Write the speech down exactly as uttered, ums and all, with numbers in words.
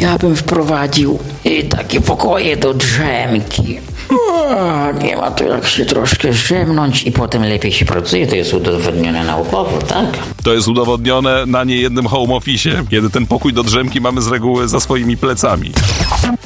Ja bym wprowadził y, takie pokoje do drzemki. O, nie ma to jak się troszkę drzemnąć i potem lepiej się pracuje. To jest udowodnione naukowo, tak? To jest udowodnione na niejednym home office, kiedy ten pokój do drzemki mamy z reguły za swoimi plecami.